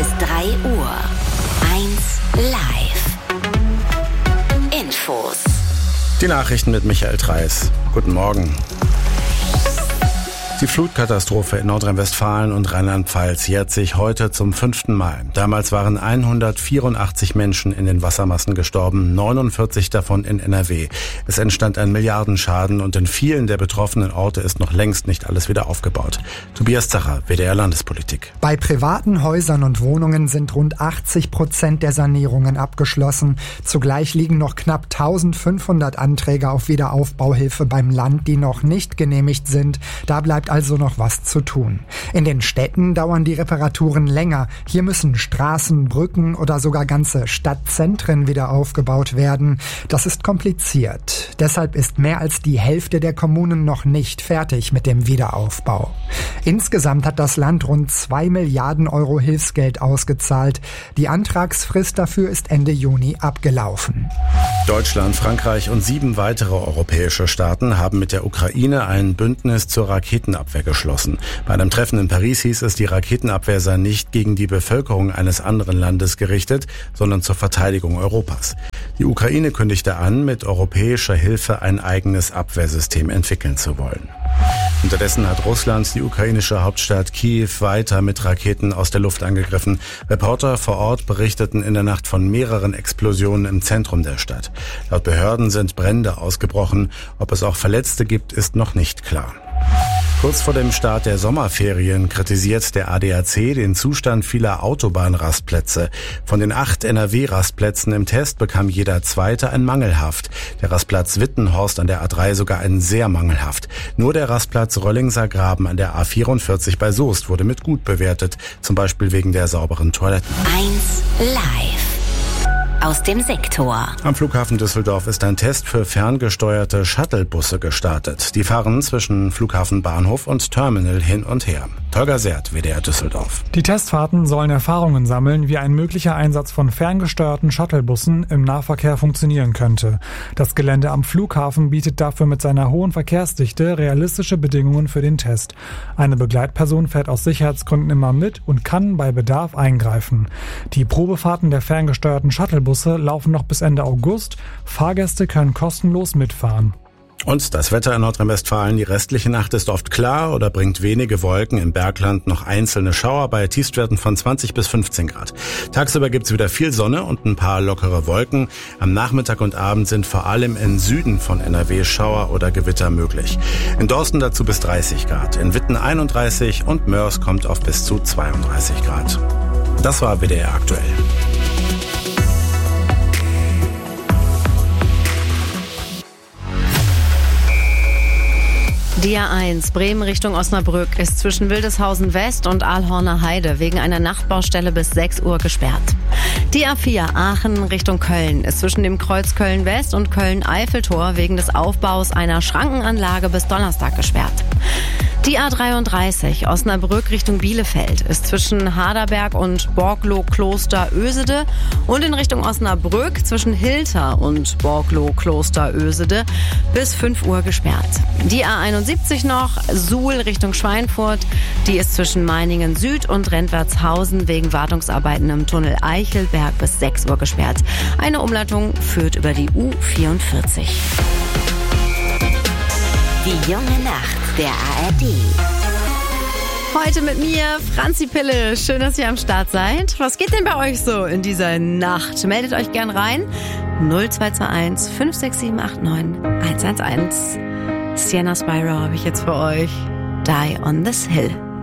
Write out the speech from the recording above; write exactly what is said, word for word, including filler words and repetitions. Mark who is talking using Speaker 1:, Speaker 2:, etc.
Speaker 1: bis drei Uhr. eins live. Infos.
Speaker 2: Die Nachrichten mit Michael Treis. Guten Morgen. Die Flutkatastrophe in Nordrhein-Westfalen und Rheinland-Pfalz jährt sich heute zum fünften Mal. Damals waren hundertvierundachtzig Menschen in den Wassermassen gestorben, neunundvierzig davon in N R W. Es entstand ein Milliardenschaden und in vielen der betroffenen Orte ist noch längst nicht alles wieder aufgebaut. Tobias Zacher, W D R Landespolitik.
Speaker 3: Bei privaten Häusern und Wohnungen sind rund achtzig Prozent der Sanierungen abgeschlossen. Zugleich liegen noch knapp eintausendfünfhundert Anträge auf Wiederaufbauhilfe beim Land, die noch nicht genehmigt sind. Da bleibt also noch was zu tun. In den Städten dauern die Reparaturen länger. Hier müssen Straßen, Brücken oder sogar ganze Stadtzentren wieder aufgebaut werden. Das ist kompliziert. Deshalb ist mehr als die Hälfte der Kommunen noch nicht fertig mit dem Wiederaufbau. Insgesamt hat das Land rund zwei Milliarden Euro Hilfsgeld ausgezahlt. Die Antragsfrist dafür ist Ende Juni abgelaufen.
Speaker 2: Deutschland, Frankreich und sieben weitere europäische Staaten haben mit der Ukraine ein Bündnis zur Raketenabwehr geschlossen. Bei einem Treffen in Paris hieß es, die Raketenabwehr sei nicht gegen die Bevölkerung eines anderen Landes gerichtet, sondern zur Verteidigung Europas. Die Ukraine kündigte an, mit europäischer Hilfe ein eigenes Abwehrsystem entwickeln zu wollen. Unterdessen hat Russland die ukrainische Hauptstadt Kiew weiter mit Raketen aus der Luft angegriffen. Reporter vor Ort berichteten in der Nacht von mehreren Explosionen im Zentrum der Stadt. Laut Behörden sind Brände ausgebrochen. Ob es auch Verletzte gibt, ist noch nicht klar. Kurz vor dem Start der Sommerferien kritisiert der A D A C den Zustand vieler Autobahnrastplätze. Von den acht N R W-Rastplätzen im Test bekam jeder zweite ein mangelhaft. Der Rastplatz Wittenhorst an der A drei sogar ein sehr mangelhaft. Nur der Rastplatz Röllingser Graben an der A vierundvierzig bei Soest wurde mit gut bewertet, zum Beispiel wegen der sauberen Toiletten.
Speaker 1: eins live. Aus dem Sektor.
Speaker 2: Am Flughafen Düsseldorf ist ein Test für ferngesteuerte Shuttlebusse gestartet. Die fahren zwischen Flughafen Bahnhof und Terminal hin und her. Tolga Sert, W D R Düsseldorf.
Speaker 4: Die Testfahrten sollen Erfahrungen sammeln, wie ein möglicher Einsatz von ferngesteuerten Shuttlebussen im Nahverkehr funktionieren könnte. Das Gelände am Flughafen bietet dafür mit seiner hohen Verkehrsdichte realistische Bedingungen für den Test. Eine Begleitperson fährt aus Sicherheitsgründen immer mit und kann bei Bedarf eingreifen. Die Probefahrten der ferngesteuerten Shuttlebusse laufen noch bis Ende August. Fahrgäste können kostenlos mitfahren.
Speaker 2: Und das Wetter in Nordrhein-Westfalen. Die restliche Nacht ist oft klar oder bringt wenige Wolken. Im Bergland noch einzelne Schauer bei Tiefstwerten von zwanzig bis fünfzehn Grad. Tagsüber gibt's wieder viel Sonne und ein paar lockere Wolken. Am Nachmittag und Abend sind vor allem im Süden von N R W Schauer oder Gewitter möglich. In Dorsten dazu bis dreißig Grad. In Witten einunddreißig und Mörs kommt auf bis zu zweiunddreißig Grad. Das war W D R aktuell.
Speaker 5: Die A eins Bremen Richtung Osnabrück ist zwischen Wildeshausen West und Aalhorner Heide wegen einer Nachtbaustelle bis sechs Uhr gesperrt. Die A vier Aachen Richtung Köln ist zwischen dem Kreuz Köln West und Köln-Eiffeltor wegen des Aufbaus einer Schrankenanlage bis Donnerstag gesperrt. Die A dreiunddreißig Osnabrück Richtung Bielefeld ist zwischen Haderberg und Borglo-Kloster-Ösede und in Richtung Osnabrück zwischen Hilter und Borglo-Kloster-Ösede bis fünf Uhr gesperrt. Die A einundsiebzig noch, Suhl Richtung Schweinfurt, die ist zwischen Meiningen Süd und Rentwertshausen wegen Wartungsarbeiten im Tunnel Eichelberg bis sechs Uhr gesperrt. Eine Umleitung führt über die U vierundvierzig.
Speaker 1: Die junge Nacht der A R D.
Speaker 5: Heute mit mir, Franzi Pille. Schön, dass ihr am Start seid. Was geht denn bei euch so in dieser Nacht? Meldet euch gern rein. null zwei zwei eins fünf sechs sieben acht neun eins eins eins. Sienna Spyro habe ich jetzt für euch. Die on this Hill.